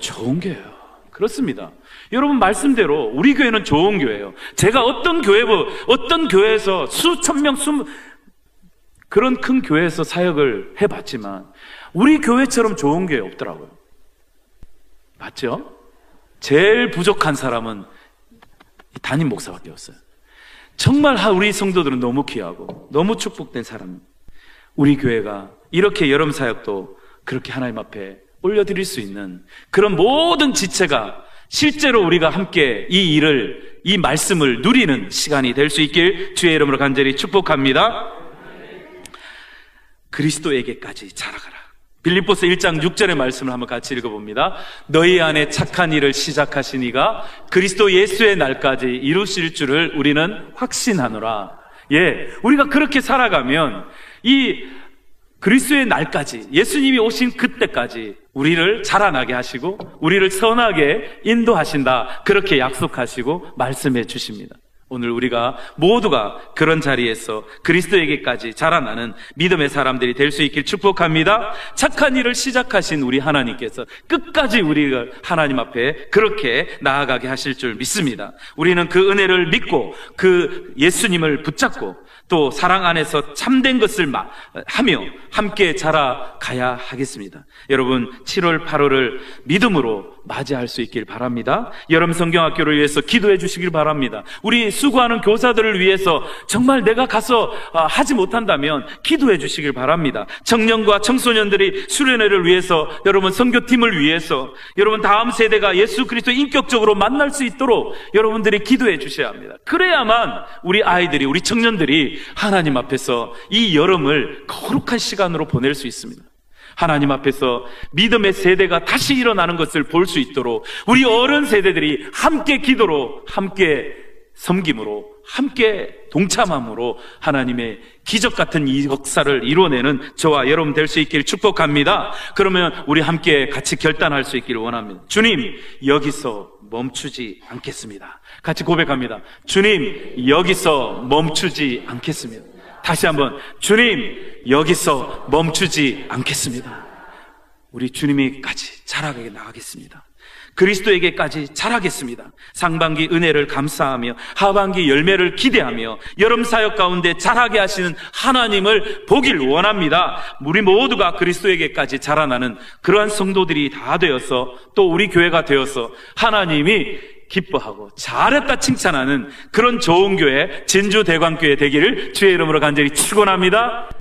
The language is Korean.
좋은 교회예요. 그렇습니다. 여러분 말씀대로 우리 교회는 좋은 교회예요. 제가 어떤 교회에서 수천 명, 그런 큰 교회에서 사역을 해봤지만 우리 교회처럼 좋은 교회 없더라고요. 맞죠? 제일 부족한 사람은 담임 목사밖에 없어요. 정말 우리 성도들은 너무 귀하고 너무 축복된 사람. 우리 교회가 이렇게 여름 사역도 그렇게 하나님 앞에 올려드릴 수 있는 그런 모든 지체가 실제로 우리가 함께 이 말씀을 누리는 시간이 될 수 있길 주의 이름으로 간절히 축복합니다. 그리스도에게까지 자라가라. 빌립보서 1장 6절의 말씀을 한번 같이 읽어봅니다. 너희 안에 착한 일을 시작하신 이가 그리스도 예수의 날까지 이루실 줄을 우리는 확신하노라. 우리가 그렇게 살아가면 이 그리스도의 날까지, 예수님이 오신 그때까지 우리를 자라나게 하시고 우리를 선하게 인도하신다, 그렇게 약속하시고 말씀해 주십니다. 오늘 우리가 모두가 그런 자리에서 그리스도에게까지 자라나는 믿음의 사람들이 될 수 있길 축복합니다. 착한 일을 시작하신 우리 하나님께서 끝까지 우리가 하나님 앞에 그렇게 나아가게 하실 줄 믿습니다. 우리는 그 은혜를 믿고 그 예수님을 붙잡고 또 사랑 안에서 참된 것을 하며 함께 자라가야 하겠습니다. 여러분 7월 8월을 믿음으로 맞이할 수 있길 바랍니다. 여름 성경학교를 위해서 기도해 주시길 바랍니다. 우리 수고하는 교사들을 위해서 정말 내가 가서 하지 못한다면 기도해 주시길 바랍니다. 청년과 청소년들이 수련회를 위해서, 여러분 선교팀을 위해서, 여러분 다음 세대가 예수 그리스도 인격적으로 만날 수 있도록 여러분들이 기도해 주셔야 합니다. 그래야만 우리 아이들이, 우리 청년들이 하나님 앞에서 이 여름을 거룩한 시간으로 보낼 수 있습니다. 하나님 앞에서 믿음의 세대가 다시 일어나는 것을 볼 수 있도록 우리 어른 세대들이 함께 기도로, 함께 섬김으로, 함께 동참함으로 하나님의 기적 같은 이 역사를 이루어내는 저와 여러분 될 수 있기를 축복합니다. 그러면 우리 함께 같이 결단할 수 있기를 원합니다. 주님, 여기서 멈추지 않겠습니다. 같이 고백합니다. 주님, 여기서 멈추지 않겠습니다. 다시 한번, 주님, 여기서 멈추지 않겠습니다. 우리 주님이까지 자라게 나가겠습니다. 그리스도에게까지 자라겠습니다. 상반기 은혜를 감사하며 하반기 열매를 기대하며 여름 사역 가운데 자라게 하시는 하나님을 보길 원합니다. 우리 모두가 그리스도에게까지 자라나는 그러한 성도들이 다 되어서, 또 우리 교회가 되어서 하나님이 기뻐하고 잘했다 칭찬하는 그런 좋은 교회, 진주대광교회 되기를 주의 이름으로 간절히 축원합니다.